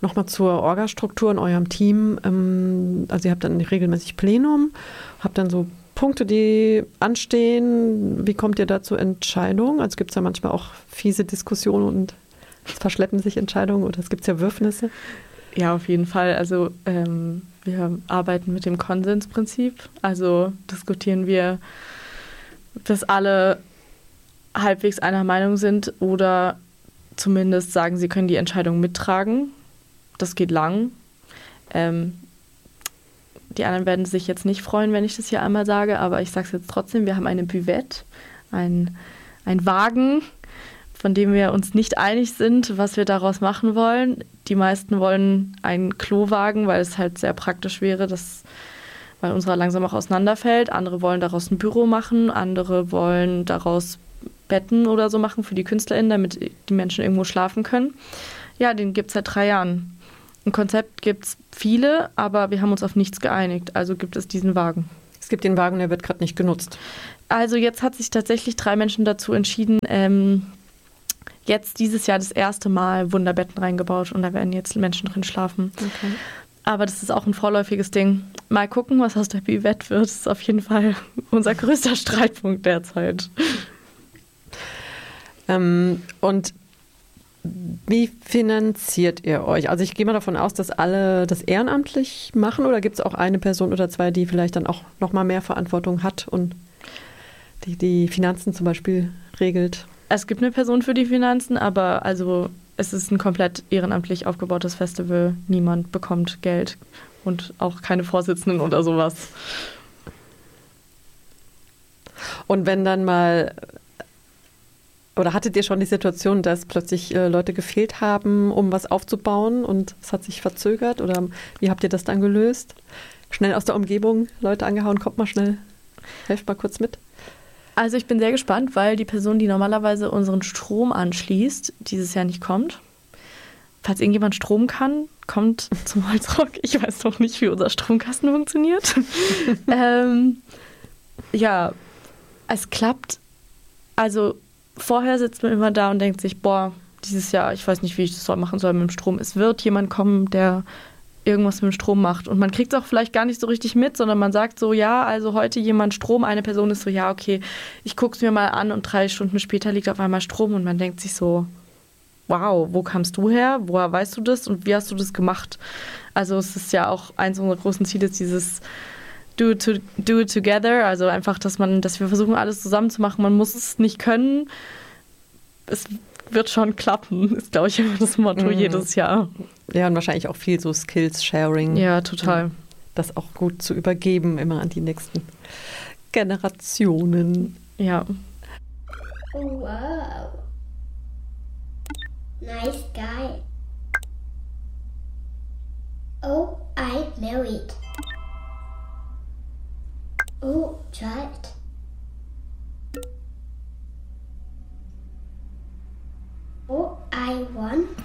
Nochmal zur Orgastruktur in eurem Team. Also ihr habt dann regelmäßig Plenum, habt dann so Punkte, die anstehen. Wie kommt ihr da zur Entscheidung? Also gibt es ja manchmal auch fiese Diskussionen und es verschleppen sich Entscheidungen oder es gibt ja Würfnisse. Ja, auf jeden Fall. Also wir arbeiten mit dem Konsensprinzip. Also diskutieren wir, dass alle halbwegs einer Meinung sind oder zumindest sagen, sie können die Entscheidung mittragen. Das geht lang. Die anderen werden sich jetzt nicht freuen, wenn ich das hier einmal sage, aber ich sage es jetzt trotzdem. Wir haben eine Buvette, ein Wagen, von dem wir uns nicht einig sind, was wir daraus machen wollen. Die meisten wollen einen Klowagen, weil es halt sehr praktisch wäre, weil unserer langsam auch auseinanderfällt. Andere wollen daraus ein Büro machen, andere wollen daraus Betten oder so machen für die KünstlerInnen, damit die Menschen irgendwo schlafen können. Ja, den gibt es seit 3 Jahren. Ein Konzept gibt es viele, aber wir haben uns auf nichts geeinigt. Also gibt es diesen Wagen. Es gibt den Wagen, der wird gerade nicht genutzt. Also jetzt hat sich tatsächlich 3 Menschen dazu entschieden, jetzt dieses Jahr das erste Mal Wunderbetten reingebaut und da werden jetzt Menschen drin schlafen. Okay. Aber das ist auch ein vorläufiges Ding. Mal gucken, was aus der Buvette wird. Das ist auf jeden Fall unser größter Streitpunkt derzeit. Und wie finanziert ihr euch? Also ich gehe mal davon aus, dass alle das ehrenamtlich machen oder gibt es auch eine Person oder 2, die vielleicht dann auch noch mal mehr Verantwortung hat und die Finanzen zum Beispiel regelt? Es gibt eine Person für die Finanzen, aber also es ist ein komplett ehrenamtlich aufgebautes Festival. Niemand bekommt Geld und auch keine Vorsitzenden oder sowas. Und wenn dann mal, oder hattet ihr schon die Situation, dass plötzlich Leute gefehlt haben, um was aufzubauen und es hat sich verzögert? Oder wie habt ihr das dann gelöst? Schnell aus der Umgebung, Leute angehauen, kommt mal schnell, helft mal kurz mit. Also ich bin sehr gespannt, weil die Person, die normalerweise unseren Strom anschließt, dieses Jahr nicht kommt. Falls irgendjemand Strom kann, kommt zum Holzrock. Ich weiß noch nicht, wie unser Stromkasten funktioniert. Ja, es klappt. Also vorher sitzt man immer da und denkt sich, boah, dieses Jahr, ich weiß nicht, wie ich das machen soll mit dem Strom. Es wird jemand kommen, der irgendwas mit dem Strom macht. Und man kriegt es auch vielleicht gar nicht so richtig mit, sondern man sagt so, ja, also heute jemand Strom, eine Person ist so, ja, okay, ich gucke es mir mal an und 3 Stunden später liegt auf einmal Strom und man denkt sich so, wow, wo kamst du her? Woher weißt du das und wie hast du das gemacht? Also es ist ja auch eins unserer großen Ziele, dieses do it together, also einfach, dass wir versuchen, alles zusammen zu machen. Man muss es nicht können. Es wird schon klappen, ist, glaube ich, immer das Motto jedes Jahr. Ja, und wahrscheinlich auch viel so Skills-Sharing. Ja, total. Das auch gut zu übergeben, immer an die nächsten Generationen. Ja. Oh, wow. Nice guy. Oh, I'm married. Oh, child. Oh, I want